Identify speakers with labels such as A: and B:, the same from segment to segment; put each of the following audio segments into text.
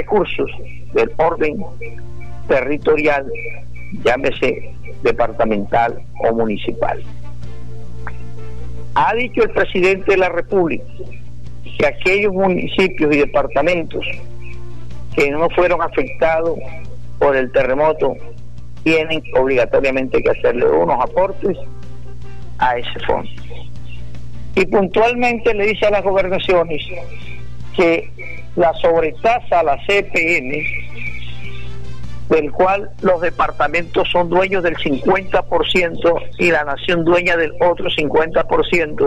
A: recursos del orden territorial, llámese departamental o municipal. Ha dicho el presidente de la República que aquellos municipios y departamentos que no fueron afectados por el terremoto tienen obligatoriamente que hacerle unos aportes a ese fondo. Y puntualmente le dice a las gobernaciones que la sobretasa a la CPN, del cual los departamentos son dueños del 50% y la nación dueña del otro 50%,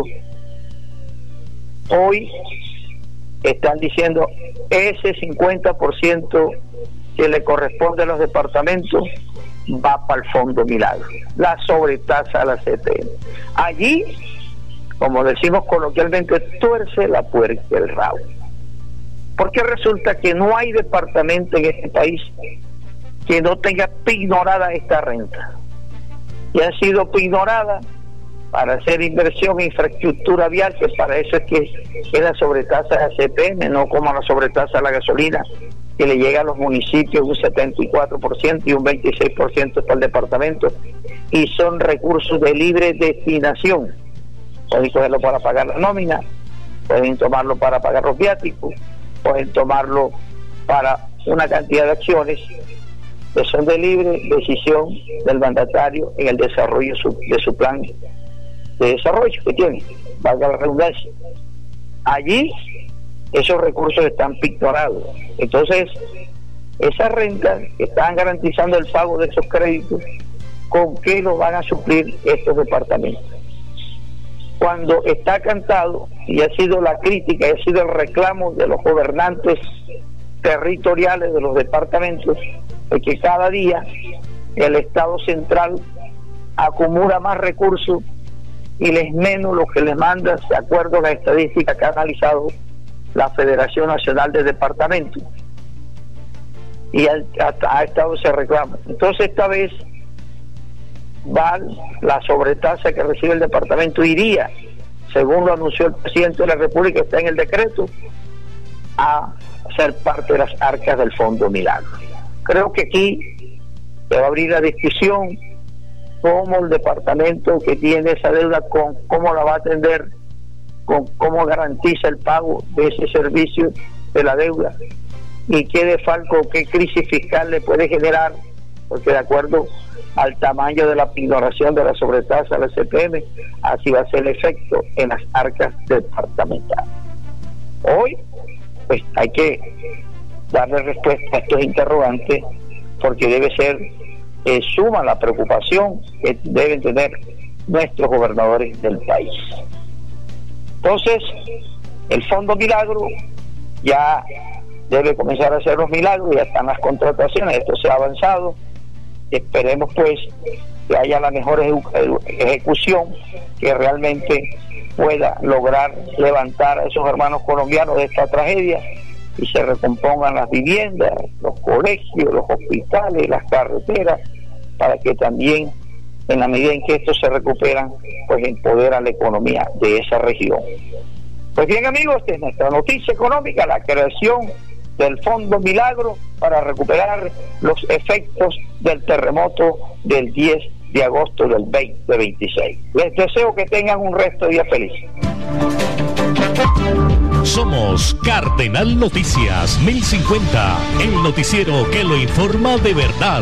A: hoy están diciendo ese 50% que le corresponde a los departamentos va para el Fondo Milagro, la sobretasa a la CPN. Allí, como decimos coloquialmente, tuerce la puerca el rabo, porque resulta que no hay departamento en este país que no tenga pignorada esta renta, y ha sido pignorada para hacer inversión en infraestructura vial, que para eso es la sobretasa de la CPN, no como la sobretasa de la gasolina, que le llega a los municipios un 74% y un 26% para el departamento, y son recursos de libre destinación. Pueden cogerlo para pagar la nómina, pueden tomarlo para pagar los viáticos, pueden tomarlo para una cantidad de acciones que son de libre decisión del mandatario en el desarrollo de su plan de desarrollo que tiene, valga la redundancia. Allí esos recursos están pignorados. Entonces, esas rentas que están garantizando el pago de esos créditos, ¿con qué lo van a suplir estos departamentos? Cuando está cantado, y ha sido la crítica, ha sido el reclamo de los gobernantes territoriales de los departamentos, de que cada día el Estado central acumula más recursos y les menos lo que les manda, de acuerdo a las estadísticas que ha analizado la Federación Nacional de Departamentos, y ha estado ese reclamo. Entonces esta vez va la sobretasa que recibe el departamento, iría, según lo anunció el presidente de la República, está en el decreto, a ser parte de las arcas del Fondo Milagro. Creo que aquí se va a abrir la discusión cómo el departamento que tiene esa deuda, con cómo la va a atender, con cómo garantiza el pago de ese servicio de la deuda, y qué desfalco, qué crisis fiscal le puede generar, porque de acuerdo al tamaño de la pignoración de la sobretasa de la CPM, así va a ser el efecto en las arcas departamentales. Hoy pues hay que darle respuesta a estos interrogantes, porque debe ser suma la preocupación que deben tener nuestros gobernadores del país. Entonces, el Fondo Milagro ya debe comenzar a hacer los milagros, ya están las contrataciones, esto se ha avanzado. Esperemos pues que haya la mejor ejecución, que realmente pueda lograr levantar a esos hermanos colombianos de esta tragedia y se recompongan las viviendas, los colegios, los hospitales, las carreteras, para que también, en la medida en que estos se recuperan, pues empodera la economía de esa región. Pues bien, amigos, esta es nuestra noticia económica, la creación del Fondo Milagro para recuperar los efectos del terremoto del 10 de agosto del 2026. Les deseo que tengan un resto de día feliz.
B: Somos Cardenal Noticias 1050, el noticiero que lo informa de verdad.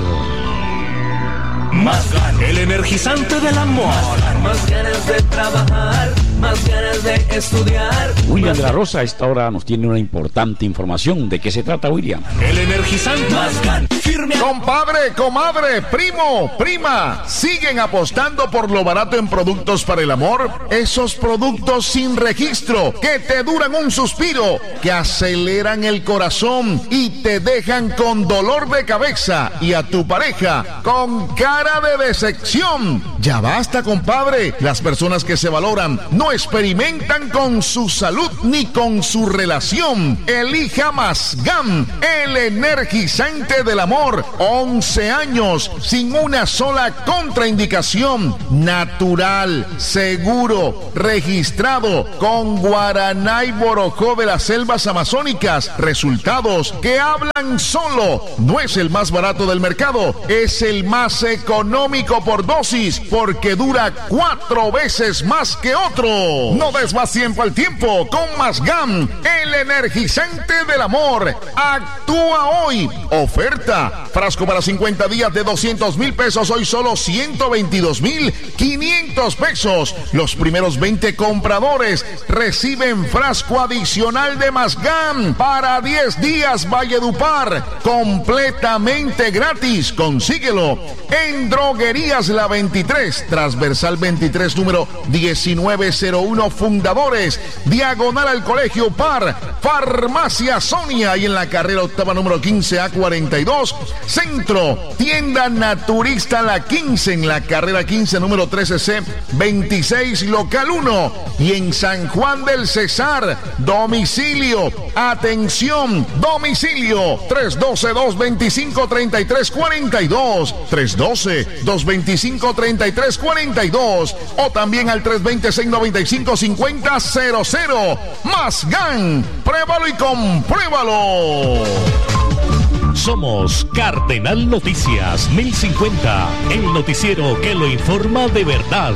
B: Más ganas, el energizante del amor.
C: Más ganas de trabajar, más ganas de estudiar.
D: William de la Rosa a esta hora nos tiene una importante información. ¿De qué se trata, William?
B: El energizante.
C: Más ganas, firme.
E: Compadre, comadre, primo, prima, ¿siguen apostando por lo barato en productos para el amor? Esos productos sin registro, que te duran un suspiro, que aceleran el corazón y te dejan con dolor de cabeza, y a tu pareja con cara de decepción. Ya basta, compadre. Las personas que se valoran no experimentan con su salud ni con su relación, elija Masgam, el energizante del amor. 11 años sin una sola contraindicación, natural, seguro, registrado, con guaraná y borojó de las selvas amazónicas. Resultados que hablan solo. No es el más barato del mercado, es el más económico por dosis, porque dura 4 veces más que otro. No des más tiempo al tiempo con Masgam, el energizante del amor. Actúa hoy. Oferta: frasco para 50 días de 200,000 pesos, hoy solo 122,500 pesos. Los primeros 20 compradores reciben frasco adicional de Masgam para 10 días. Valledupar, completamente gratis. Consíguelo en Droguerías La 23, transversal 23, número 1901, Fundadores, diagonal al Colegio Par, Farmacia Sonia, y en la carrera octava número 15A42, Centro, tienda naturista La 15, en la carrera 15 número 13C26, local 1, y en San Juan del Cesar, domicilio, atención, domicilio, 312-225-3342, 312-225-3342, o también al 320-695-5000. Masgam, pruébalo y compruébalo.
B: Somos Cardenal Noticias 1050, el noticiero que lo informa de verdad.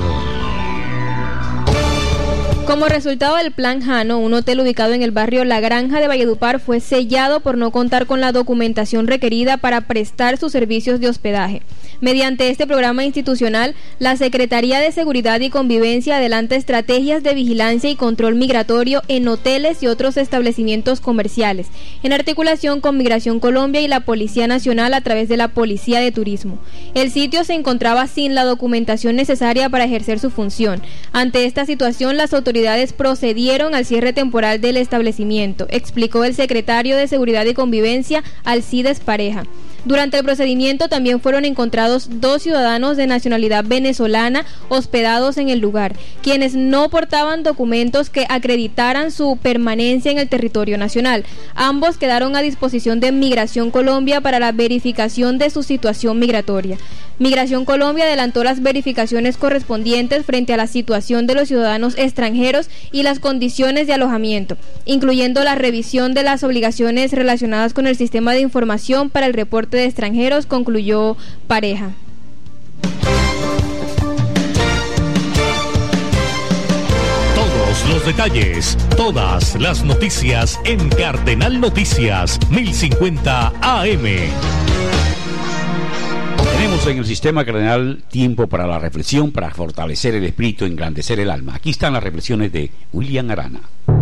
F: Como resultado del Plan Jano, un hotel ubicado en el barrio La Granja de Valledupar fue sellado por no contar con la documentación requerida para prestar sus servicios de hospedaje. Mediante este programa institucional, la Secretaría de Seguridad y Convivencia adelanta estrategias de vigilancia y control migratorio en hoteles y otros establecimientos comerciales, en articulación con Migración Colombia y la Policía Nacional a través de la Policía de Turismo. El sitio se encontraba sin la documentación necesaria para ejercer su función. Ante esta situación, las autoridades procedieron al cierre temporal del establecimiento, explicó el secretario de Seguridad y Convivencia, Alcides Pareja. Durante el procedimiento también fueron encontrados 2 ciudadanos de nacionalidad venezolana hospedados en el lugar, quienes no portaban documentos que acreditaran su permanencia en el territorio nacional. Ambos quedaron a disposición de Migración Colombia para la verificación de su situación migratoria. Migración Colombia adelantó las verificaciones correspondientes frente a la situación de los ciudadanos extranjeros y las condiciones de alojamiento, incluyendo la revisión de las obligaciones relacionadas con el sistema de información para el reporte de extranjeros, concluyó Pareja.
B: Todos los detalles, todas las noticias en Cardenal Noticias 1050 AM.
D: Tenemos en el sistema cardenal tiempo para la reflexión, para fortalecer el espíritu, engrandecer el alma. Aquí están las reflexiones de William Arana.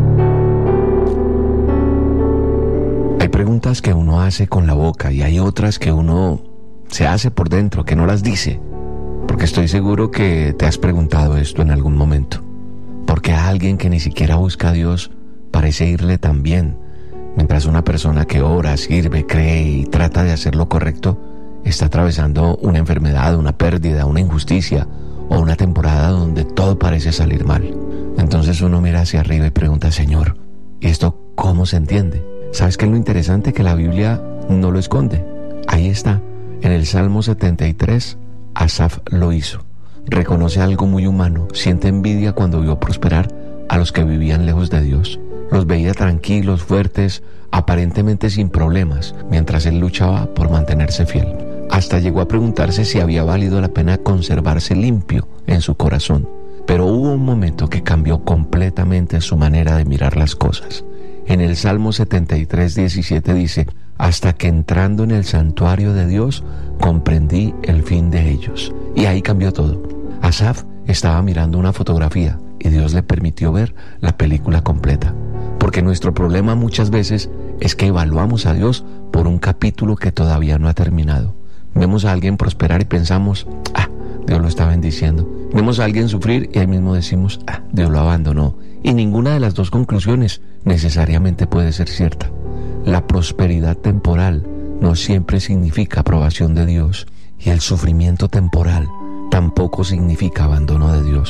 G: Hay preguntas que uno hace con la boca y hay otras que uno se hace por dentro, que no las dice. Porque estoy seguro que te has preguntado esto en algún momento. ¿Por qué a alguien que ni siquiera busca a Dios parece irle tan bien, mientras una persona que ora, sirve, cree y trata de hacer lo correcto está atravesando una enfermedad, una pérdida, una injusticia o una temporada donde todo parece salir mal? Entonces uno mira hacia arriba y pregunta: Señor, ¿y esto cómo se entiende? ¿Sabes qué es lo interesante? Que la Biblia no lo esconde. Ahí está, en el Salmo 73, Asaf lo hizo. Reconoce algo muy humano, siente envidia cuando vio prosperar a los que vivían lejos de Dios. Los veía tranquilos, fuertes, aparentemente sin problemas, mientras él luchaba por mantenerse fiel. Hasta llegó a preguntarse si había valido la pena conservarse limpio en su corazón. Pero hubo un momento que cambió completamente su manera de mirar las cosas. En el Salmo 73, 17 dice: hasta que entrando en el santuario de Dios comprendí el fin de ellos. Y ahí cambió todo. Asaf estaba mirando una fotografía y Dios le permitió ver la película completa. Porque nuestro problema muchas veces es que evaluamos a Dios por un capítulo que todavía no ha terminado. Vemos a alguien prosperar y pensamos: Dios lo está bendiciendo. Vemos a alguien sufrir y ahí mismo decimos: Dios lo abandonó. Y ninguna de las dos conclusiones necesariamente puede ser cierta. La prosperidad temporal no siempre significa aprobación de Dios, y el sufrimiento temporal tampoco significa abandono de Dios.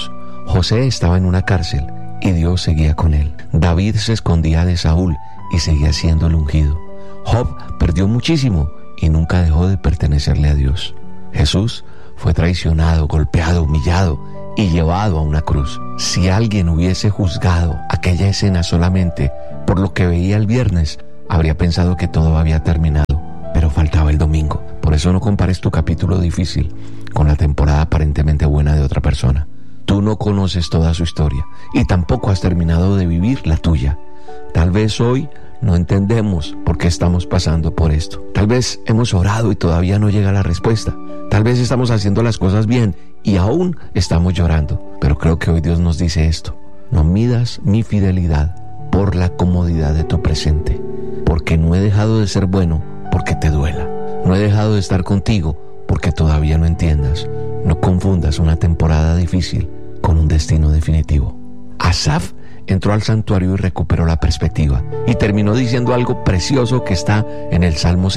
G: José estaba en una cárcel y Dios seguía con él. David se escondía de Saúl y seguía siendo el ungido. Job perdió muchísimo y nunca dejó de pertenecerle a Dios. Jesús fue traicionado, golpeado, humillado y llevado a una cruz. Si alguien hubiese juzgado aquella escena solamente por lo que veía el viernes, habría pensado que todo había terminado, pero faltaba el domingo. Por eso no compares tu capítulo difícil con la temporada aparentemente buena de otra persona. Tú no conoces toda su historia y tampoco has terminado de vivir la tuya. Tal vez hoy no entendemos por qué estamos pasando por esto. Tal vez hemos orado y todavía no llega la respuesta. Tal vez estamos haciendo las cosas bien y aún estamos llorando. Pero creo que hoy Dios nos dice esto: no midas mi fidelidad por la comodidad de tu presente, porque no he dejado de ser bueno porque te duela. No he dejado de estar contigo porque todavía no entiendas. No confundas una temporada difícil con un destino definitivo. Asaf entró al santuario y recuperó la perspectiva y terminó diciendo algo precioso que está en el Salmo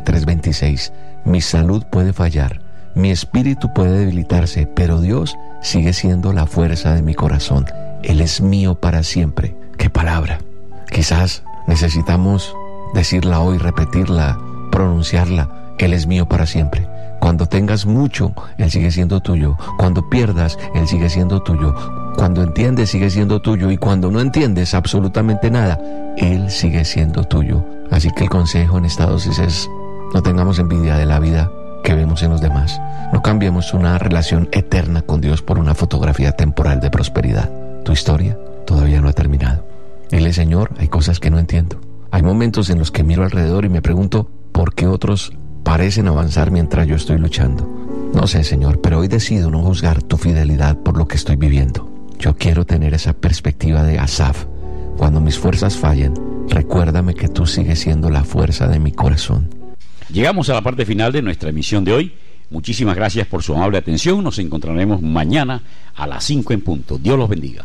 G: 73:26. Mi salud puede fallar, mi espíritu puede debilitarse, pero Dios sigue siendo la fuerza de mi corazón. Él es mío para siempre. ¡Qué palabra! Quizás necesitamos decirla hoy, repetirla, pronunciarla. Él es mío para siempre. Cuando tengas mucho, Él sigue siendo tuyo. Cuando pierdas, Él sigue siendo tuyo. Cuando entiendes, sigue siendo tuyo. Y cuando no entiendes absolutamente nada, Él sigue siendo tuyo. Así que el consejo en esta dosis es: no tengamos envidia de la vida que vemos en los demás. No cambiemos una relación eterna con Dios por una fotografía temporal de prosperidad. Tu historia todavía no ha terminado. Dile: Señor, hay cosas que no entiendo. Hay momentos en los que miro alrededor y me pregunto por qué otros parecen avanzar mientras yo estoy luchando. No sé, Señor, pero hoy decido no juzgar tu fidelidad por lo que estoy viviendo. Yo quiero tener esa perspectiva de Asaf. Cuando mis fuerzas fallen, recuérdame que tú sigues siendo la fuerza de mi corazón.
D: Llegamos a la parte final de nuestra emisión de hoy. Muchísimas gracias por su amable atención. Nos encontraremos mañana a las 5 en punto. Dios los bendiga.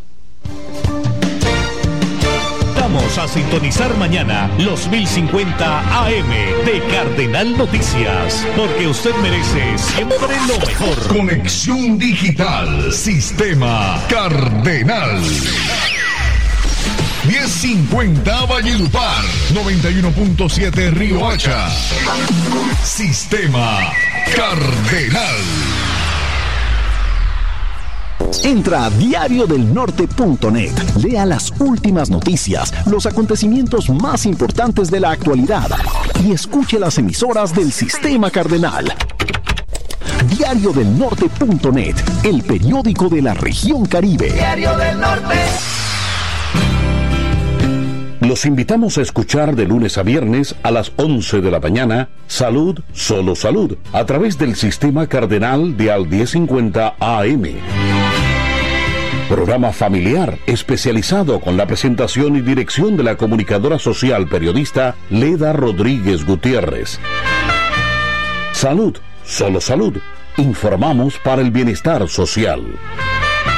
B: Vamos a sintonizar mañana los 1050 AM de Cardenal Noticias, porque usted merece siempre lo mejor.
E: Conexión Digital, Sistema Cardenal. 1050 Valledupar, 91.7 Río Hacha. Sistema Cardenal.
H: Entra a diariodelnorte.net, lea las últimas noticias, los acontecimientos más importantes de la actualidad y escuche las emisoras del Sistema Cardenal. Diariodelnorte.net, el periódico de la región Caribe.
C: Diario del Norte.
I: Los invitamos a escuchar de lunes a viernes a las 11 de la mañana Salud, Solo Salud, a través del Sistema Cardenal de Al 1050 AM. Programa familiar especializado con la presentación y dirección de la comunicadora social periodista Leda Rodríguez Gutiérrez. Salud, Solo Salud. Informamos para el bienestar social.